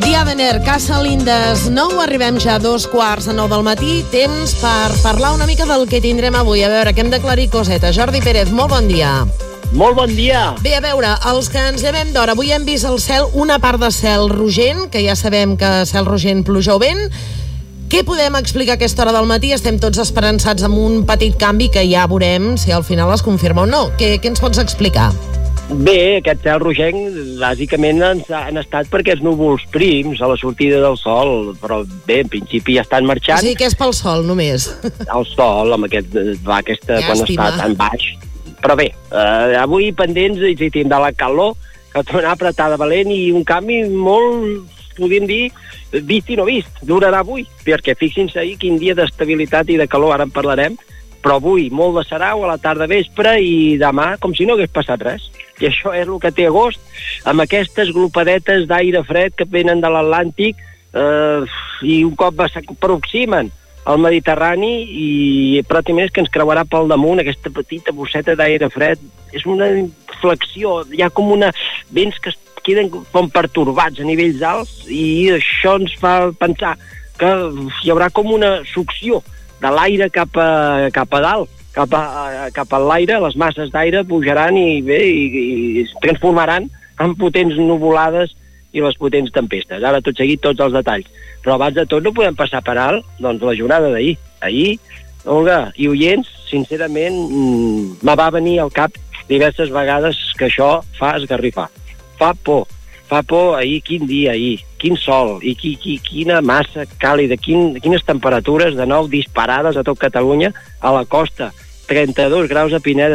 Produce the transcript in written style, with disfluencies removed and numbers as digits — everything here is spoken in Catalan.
Dia d'Ener, Casa Lindes 9, arribem ja a 2:15 del matí. Temps per parlar una mica del que tindrem avui. A veure, que hem d'aclarir cosetes. Jordi Pérez, molt bon dia. Molt bon dia. Bé, a veure, els que ens llevem d'hora, avui hem vist al cel una part de cel rogent, que ja sabem que cel rogent, pluja o vent. Què podem explicar a aquesta hora del matí? Estem tots esperançats amb un petit canvi que ja veurem si al final es confirma o no. Què ens pots explicar? Bé, aquest cel rogenc bàsicament han estat perquè els núvols prims a la sortida del sol, però bé, en principi ja estan marxant. O sigui que és pel sol només. El sol, amb aquesta Llàstima. quan està tan baix. Però bé, avui pendents i tindrà la calor, que tornarà a apretar de valent i un canvi molt, podríem dir, vist i no vist, durarà avui, perquè fixin-se ahir quin dia d'estabilitat i de calor, ara en parlarem, però avui molt de sarau a la tarda vespre i demà com si no hagués passat res. I això és el que té agost, amb aquestes glopadetes d'aire fred que venen de l'Atlàntic i un cop s'aproximen al Mediterrani i pràcticament és que ens creuarà pel damunt aquesta petita bosseta d'aire fred. És una inflexió, hi ha com vents que queden com pertorbats a nivells alts i això ens fa pensar que hi haurà com una succió de l'aire cap a dalt, cap a l'aire, les masses d'aire pujaran i es transformaran en potents nuvolades i les potents tempestes. Ara tot seguit tots els detalls. Però abans de tot no podem passar per alt doncs la jornada d'ahir. Ahir, Olga i oients, sincerament me va venir al cap diverses vegades que això fa esgarrifar. Fa por ahir, quin dia ahir, quin sol i quina massa càlida, quines temperatures de nou disparades a tot Catalunya, a la costa, 32 graus a Pineda,